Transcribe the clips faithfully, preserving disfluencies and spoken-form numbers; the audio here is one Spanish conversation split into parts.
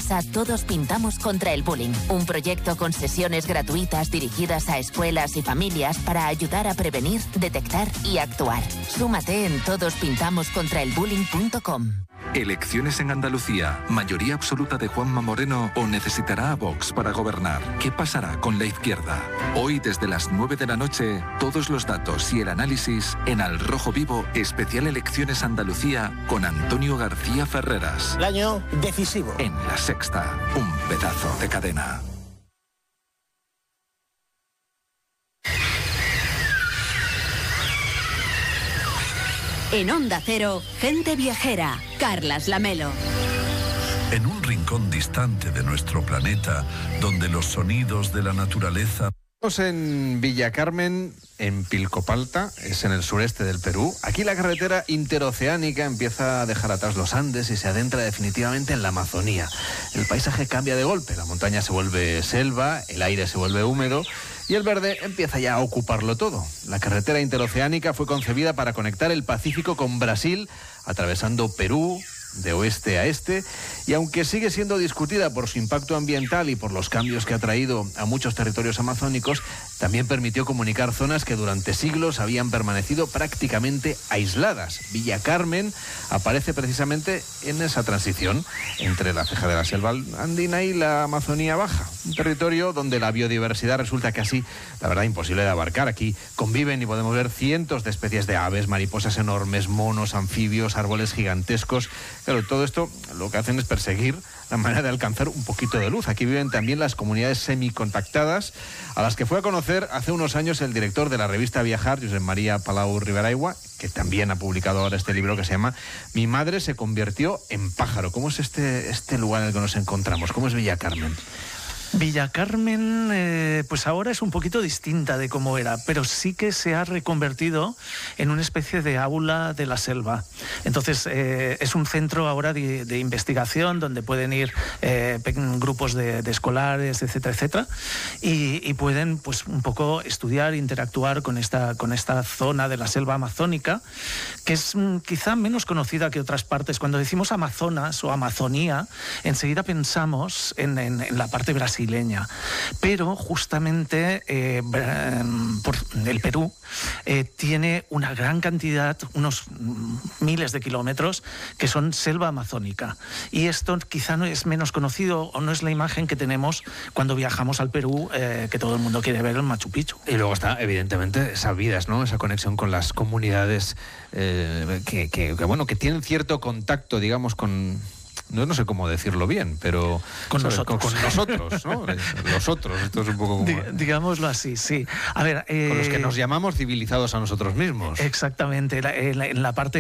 a Todos Pintamos contra el Bullying, un proyecto con sesiones gratuitas dirigidas a escuelas y familias para ayudar a prevenir, detectar y actuar. Súmate en todos pintamos contra el bullying punto com. Elecciones en Andalucía, mayoría absoluta de Juanma Moreno o necesitará a Vox para gobernar. ¿Qué pasará con la izquierda? Hoy desde las nueve de la noche, todos los datos y el análisis en Al Rojo Vivo, especial Elecciones Andalucía con Antonio García Ferreras. El año decisivo. En La Sexta, un pedazo de cadena. En Onda Cero, Gente Viajera, Carlas Lamelo. En un rincón distante de nuestro planeta, donde los sonidos de la naturaleza... Estamos en Villa Carmen, en Pilcopalta, es en el sureste del Perú. Aquí la carretera interoceánica empieza a dejar atrás los Andes y se adentra definitivamente en la Amazonía. El paisaje cambia de golpe, la montaña se vuelve selva, el aire se vuelve húmedo y el verde empieza ya a ocuparlo todo. La carretera interoceánica fue concebida para conectar el Pacífico con Brasil, atravesando Perú de oeste a este, y aunque sigue siendo discutida por su impacto ambiental y por los cambios que ha traído a muchos territorios amazónicos, también permitió comunicar zonas que durante siglos habían permanecido prácticamente aisladas. Villa Carmen aparece precisamente en esa transición entre la ceja de la selva andina y la Amazonía baja, un territorio donde la biodiversidad resulta casi, la verdad, imposible de abarcar. Aquí conviven y podemos ver cientos de especies de aves, mariposas enormes, monos, anfibios, árboles gigantescos. Claro, todo esto lo que hacen es perseguir la manera de alcanzar un poquito de luz. Aquí viven también las comunidades semicontactadas, a las que fue a conocer hace unos años el director de la revista Viajar, Josep María Palau Riberaigua, que también ha publicado ahora este libro que se llama Mi madre se convirtió en pájaro. ¿Cómo es este, este lugar en el que nos encontramos? ¿Cómo es Villa Carmen? Villa Carmen, eh, pues ahora es un poquito distinta de cómo era, pero sí que se ha reconvertido en una especie de aula de la selva. Entonces, eh, es un centro ahora de, de investigación donde pueden ir eh, grupos de, de escolares, etcétera, etcétera, y, y pueden, pues, un poco estudiar, interactuar con esta, con esta zona de la selva amazónica, que es mm, quizá menos conocida que otras partes. Cuando decimos Amazonas o Amazonía, enseguida pensamos en, en, en la parte brasileña. Pero justamente eh, por el Perú eh, tiene una gran cantidad, unos miles de kilómetros, que son selva amazónica. Y esto quizá no es menos conocido o no es la imagen que tenemos cuando viajamos al Perú, eh, que todo el mundo quiere ver el Machu Picchu. Y luego está, evidentemente, esas vidas, ¿no? Esa conexión con las comunidades eh, que, que, que, bueno, que tienen cierto contacto, digamos, con... No, no sé cómo decirlo bien, pero... Con ¿sabes? nosotros. Con, con nosotros, ¿no? Los otros, esto es un poco como... Digámoslo así, sí. A ver... Eh, con los que nos llamamos civilizados a nosotros mismos. Exactamente. La, en, la, en la parte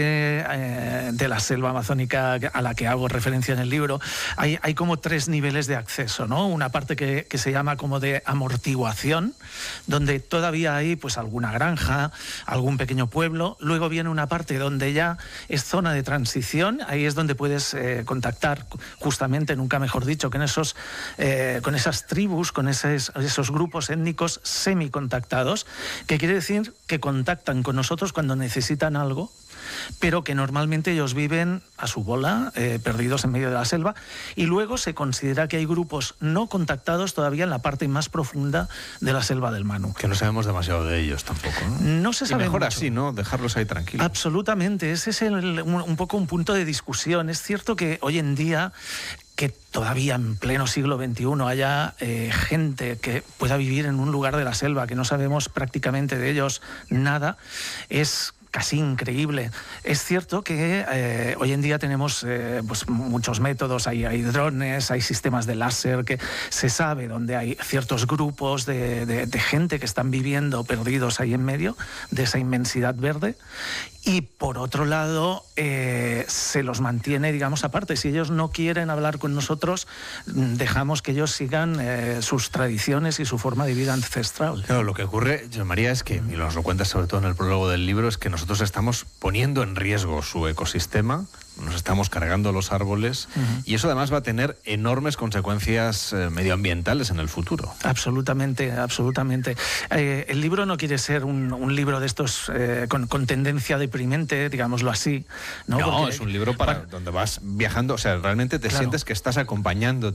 eh, de la selva amazónica a la que hago referencia en el libro, hay, hay como tres niveles de acceso, ¿no? Una parte que, que se llama como de amortiguación, donde todavía hay pues alguna granja, algún pequeño pueblo. Luego viene una parte donde ya es zona de transición, ahí es donde puedes eh, contactar justamente, nunca mejor dicho, que en esos, eh, con esas tribus, con esos, esos grupos étnicos semicontactados, que quiere decir que contactan con nosotros cuando necesitan algo, pero que normalmente ellos viven a su bola, eh, perdidos en medio de la selva, y luego se considera que hay grupos no contactados todavía en la parte más profunda de la selva del Manu. Que no sabemos demasiado de ellos tampoco, ¿no? No se sabe y mejor mucho. Así, ¿no? Dejarlos ahí tranquilos. Absolutamente, ese es el, un, un poco un punto de discusión. Es cierto que hoy en día, que todavía en pleno siglo veintiuno haya eh, gente que pueda vivir en un lugar de la selva que no sabemos prácticamente de ellos nada, es casi increíble. Es cierto que eh, hoy en día tenemos eh, pues muchos métodos, hay, hay drones, hay sistemas de láser, que se sabe dónde hay ciertos grupos de, de, de gente que están viviendo perdidos ahí en medio de esa inmensidad verde. Y por otro lado, eh, se los mantiene, digamos, aparte. Si ellos no quieren hablar con nosotros, dejamos que ellos sigan eh, sus tradiciones y su forma de vida ancestral. Claro, lo que ocurre, Josep María, es que, y nos lo cuentas sobre todo en el prólogo del libro, es que nosotros estamos poniendo en riesgo su ecosistema, nos estamos cargando los árboles, uh-huh. y eso además va a tener enormes consecuencias eh, medioambientales en el futuro. Absolutamente, absolutamente. Eh, el libro no quiere ser un, un libro de estos eh, con, con tendencia deprimente, digámoslo así. No, no Porque, es un libro para, para donde vas viajando, o sea, realmente te claro. sientes que estás acompañando